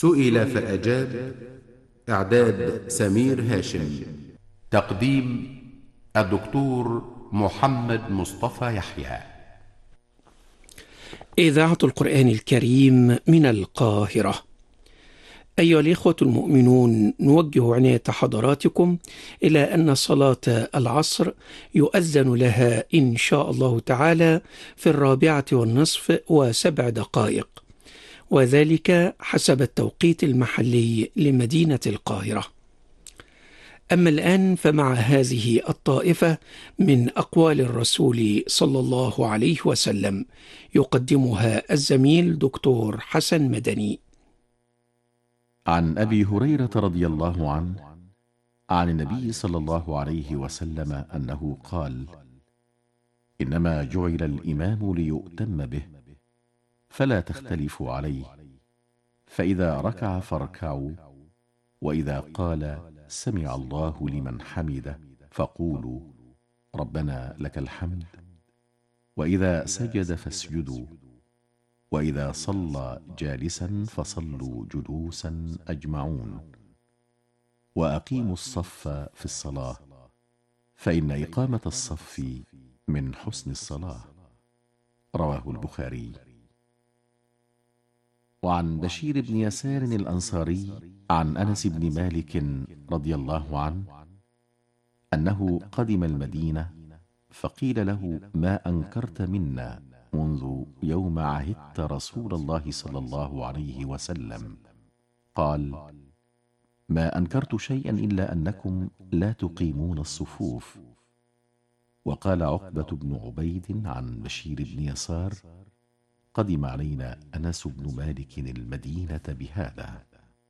سئل فأجاب. إعداد سمير هاشم. تقديم الدكتور محمد مصطفى يحيى. إذاعة القرآن الكريم من القاهرة. أيها الإخوة المؤمنون، نوجه عناية حضراتكم إلى أن صلاة العصر يؤذن لها إن شاء الله تعالى في 4:07، وذلك حسب التوقيت المحلي لمدينة القاهرة. أما الآن فمع هذه الطائفة من أقوال الرسول صلى الله عليه وسلم، يقدمها الزميل دكتور حسن مدني. عن أبي هريرة رضي الله عنه عن النبي صلى الله عليه وسلم أنه قال: إنما جعل الإمام ليؤتم به، فلا تختلفوا عليه، فإذا ركع فاركعوا، وإذا قال سمع الله لمن حمده فقولوا ربنا لك الحمد، وإذا سجد فاسجدوا، وإذا صلى جالسا فصلوا جلوسا أجمعون، وأقيموا الصف في الصلاة، فإن إقامة الصف من حسن الصلاة. رواه البخاري. وعن بشير بن يسار الأنصاري عن أنس بن مالك رضي الله عنه أنه قدم المدينة، فقيل له: ما أنكرت منا منذ يوم عهدت رسول الله صلى الله عليه وسلم؟ قال: ما أنكرت شيئا إلا أنكم لا تقيمون الصفوف. وقال عقبة بن عبيد عن بشير بن يسار: قدم علينا أنس بن مالك المدينة بهذا.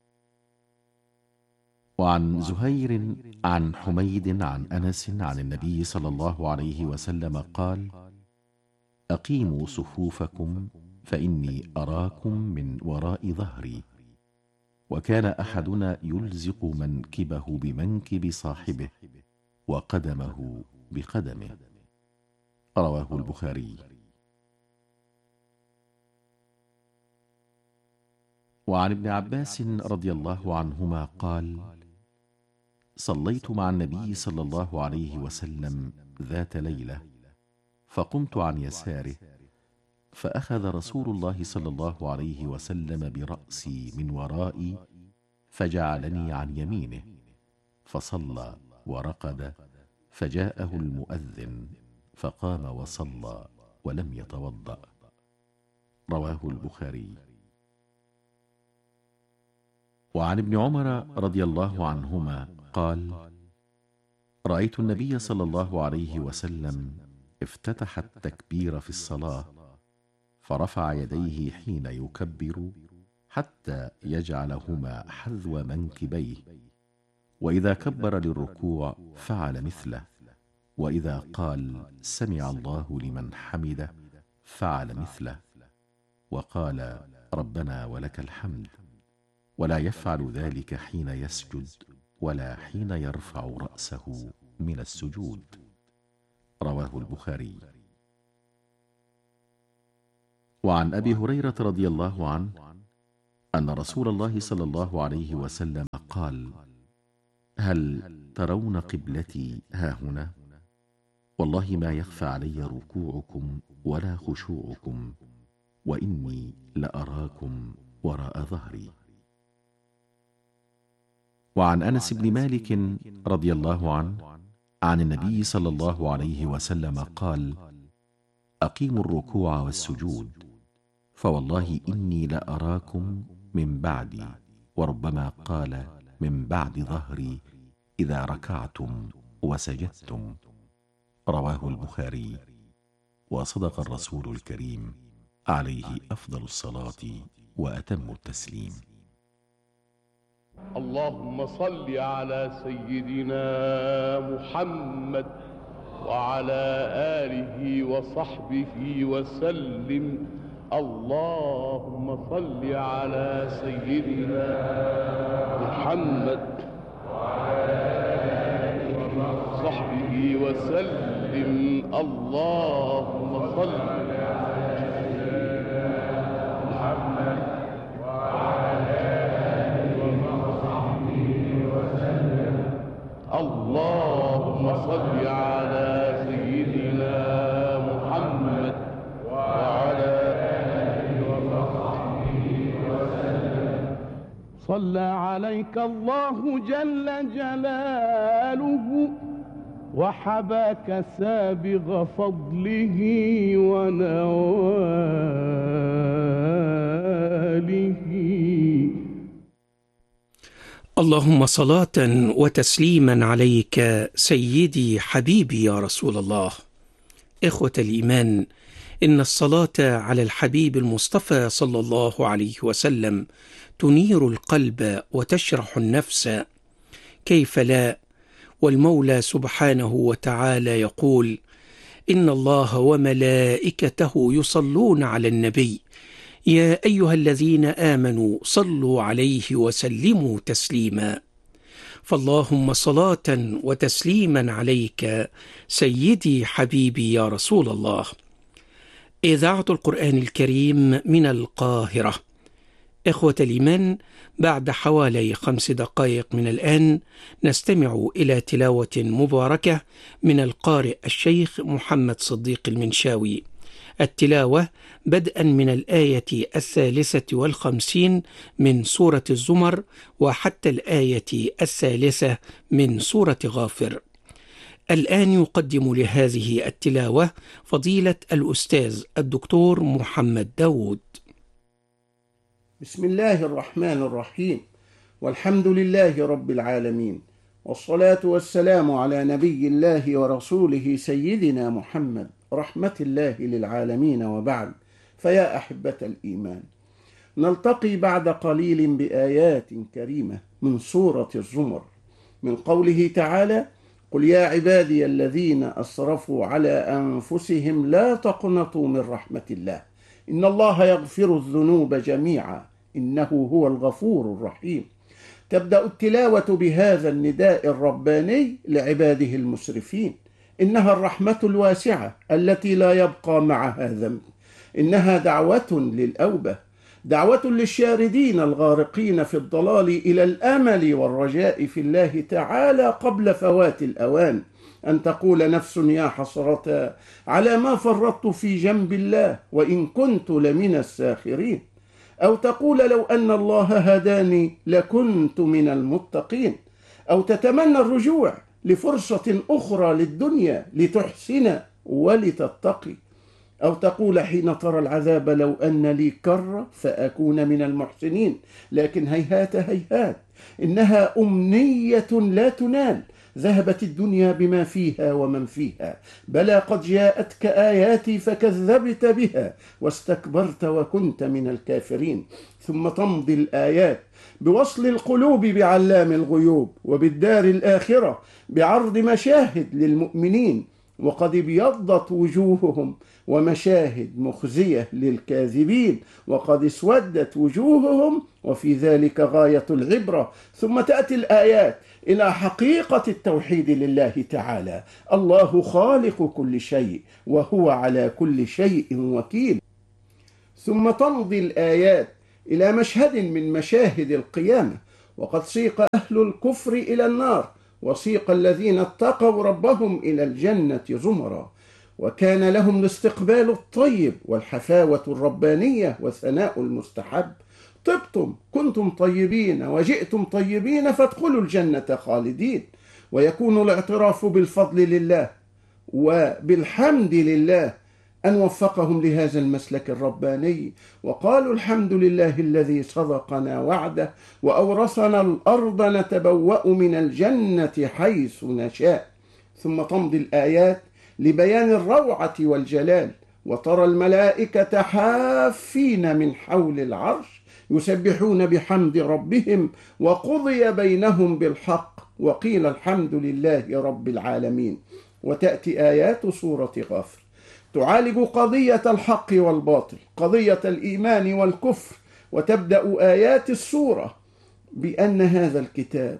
وعن زهير عن حميد عن أنس عن النبي صلى الله عليه وسلم قال: أقيموا صفوفكم فإني أراكم من وراء ظهري. وكان أحدنا يلزق منكبه بمنكب صاحبه وقدمه بقدمه. رواه البخاري. وعن ابن عباس رضي الله عنهما قال: صليت مع النبي صلى الله عليه وسلم ذات ليلة، فقمت عن يساره، فأخذ رسول الله صلى الله عليه وسلم برأسي من ورائي فجعلني عن يمينه، فصلى ورقد، فجاءه المؤذن فقام وصلى ولم يتوضأ. رواه البخاري. وعن ابن عمر رضي الله عنهما قال: رأيت النبي صلى الله عليه وسلم افتتح التكبير في الصلاة، فرفع يديه حين يكبر حتى يجعلهما حذو منكبيه، وإذا كبر للركوع فعل مثله، وإذا قال سمع الله لمن حمده فعل مثله، وقال ربنا ولك الحمد، ولا يفعل ذلك حين يسجد ولا حين يرفع رأسه من السجود. رواه البخاري. وعن أبي هريرة رضي الله عنه أن رسول الله صلى الله عليه وسلم قال: هل ترون قبلتي هاهنا؟ والله ما يخفى علي ركوعكم ولا خشوعكم، وإني لأراكم وراء ظهري. وعن أنس بن مالك رضي الله عنه عن النبي صلى الله عليه وسلم قال: أقيموا الركوع والسجود، فوالله إني لأراكم من بعدي، وربما قال من بعد ظهري، إذا ركعتم وسجدتم. رواه البخاري. وصدق الرسول الكريم عليه أفضل الصلاة وأتم التسليم. اللهم صل على سيدنا محمد وعلى آله وصحبه وسلم. اللهم صل على سيدنا محمد وعلى آله وصحبه وسلم. اللهم صل على سيدنا محمد وعلى صلى عليك الله جل جلاله وحباك سابغ فضله ونواله. اللهم صلاة وتسليما عليك سيدي حبيبي يا رسول الله. إخوة الإيمان، إن الصلاة على الحبيب المصطفى صلى الله عليه وسلم تنير القلب وتشرح النفس، كيف لا؟ والمولى سبحانه وتعالى يقول: إن الله وملائكته يصلون على النبي يا أيها الذين آمنوا صلوا عليه وسلموا تسليما. فاللهم صلاة وتسليما عليك سيدي حبيبي يا رسول الله. إذاعة القرآن الكريم من القاهرة. إخوة الإيمان، بعد حوالي 5 دقائق من الآن نستمع إلى تلاوة مباركة من القارئ الشيخ محمد صديق المنشاوي. التلاوة بدءا من الآية 53 من سورة الزمر وحتى الآية 3 من سورة غافر. الآن يقدم لهذه التلاوة فضيلة الأستاذ الدكتور محمد داود. بسم الله الرحمن الرحيم، والحمد لله رب العالمين، والصلاة والسلام على نبي الله ورسوله سيدنا محمد رحمة الله للعالمين، وبعد. فيا أحبة الإيمان، نلتقي بعد قليل بآيات كريمة من سورة الزمر، من قوله تعالى: قل يا عبادي الذين أسرفوا على أنفسهم لا تقنطوا من رحمة الله إن الله يغفر الذنوب جميعا إنه هو الغفور الرحيم. تبدأ التلاوة بهذا النداء الرباني لعباده المسرفين. إنها الرحمة الواسعة التي لا يبقى معها ذنب. إنها دعوة للأوبة، دعوة للشاردين الغارقين في الضلال إلى الأمل والرجاء في الله تعالى قبل فوات الأوان. أن تقول نفس يا حسرة على ما فرطت في جنب الله وإن كنت لمن الساخرين، أو تقول لو أن الله هداني لكنت من المتقين، أو تتمنى الرجوع لفرصة أخرى للدنيا لتحسن ولتتقي، أو تقول حين ترى العذاب لو أن لي كرة فأكون من المحسنين، لكن هيهات هيهات إنها أمنية لا تنال. ذهبت الدنيا بما فيها ومن فيها، بلى قد جاءتك آياتي فكذبت بها واستكبرت وكنت من الكافرين. ثم تمضي الآيات بوصل القلوب بعلام الغيوب، وبالدار الآخرة بعرض مشاهد للمؤمنين، وقد ابيضت وجوههم، ومشاهد مخزية للكاذبين، وقد اسودت وجوههم، وفي ذلك غاية العبرة. ثم تأتي الآيات إلى حقيقة التوحيد لله تعالى: الله خالق كل شيء وهو على كل شيء وكيل. ثم تمضي الآيات إلى مشهد من مشاهد القيامة، وقد سيق أهل الكفر إلى النار، وسيق الذين اتقوا ربهم إلى الجنة زمرا، وكان لهم الاستقبال الطيب والحفاوة الربانية والثناء المستحب. طبتم كنتم طيبين وجئتم طيبين فادخلوا الجنة خالدين. ويكون الاعتراف بالفضل لله وبالحمد لله أن وفقهم لهذا المسلك الرباني، وقالوا الحمد لله الذي صدقنا وعده وأورثنا الأرض نتبوأ من الجنة حيث نشاء. ثم تمضي الآيات لبيان الروعة والجلال، وترى الملائكة حافين من حول العرش يسبحون بحمد ربهم وقضي بينهم بالحق وقيل الحمد لله رب العالمين. وتأتي آيات سورة غافر تعالج قضية الحق والباطل، قضية الإيمان والكفر. وتبدأ آيات السورة بأن هذا الكتاب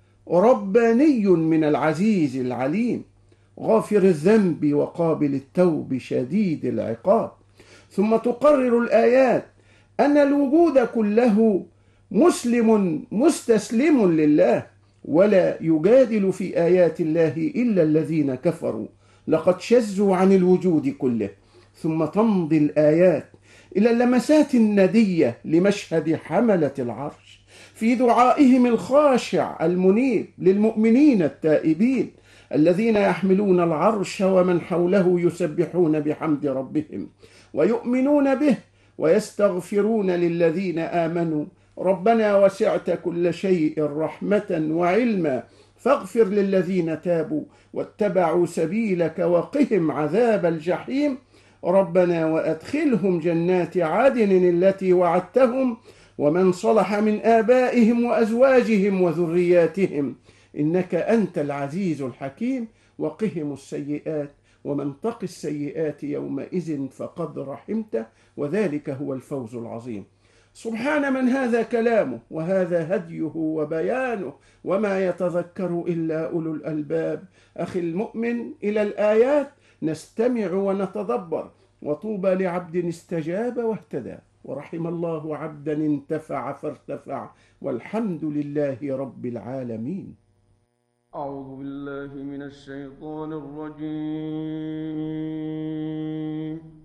رباني من العزيز العليم، غافر الذنب وقابل التوب شديد العقاب. ثم تقرر الآيات أن الوجود كله مسلم مستسلم لله، ولا يجادل في آيات الله إلا الذين كفروا، لقد شزوا عن الوجود كله. ثم تمضي الآيات إلى اللمسات الندية لمشهد حملة العرش في دعائهم الخاشع المنيب للمؤمنين التائبين الذين يحملون العرش ومن حوله يسبحون بحمد ربهم ويؤمنون به ويستغفرون للذين آمنوا ربنا وسعت كل شيء رحمة وعلما فاغفر للذين تابوا واتبعوا سبيلك وقهم عذاب الجحيم ربنا وأدخلهم جنات عدن التي وعدتهم ومن صلح من آبائهم وأزواجهم وذرياتهم إنك أنت العزيز الحكيم وقهم السيئات ومن تق السيئات يومئذ فقد رحمته وذلك هو الفوز العظيم. سبحان من هذا كلامه وهذا هديه وبيانه وما يتذكر إلا أولو الألباب. أخي المؤمن، إلى الآيات نستمع ونتدبر، وطوبى لعبد استجاب واهتدى، ورحم الله عبدا انتفع فارتفع، والحمد لله رب العالمين. أعوذ بالله من الشيطان الرجيم.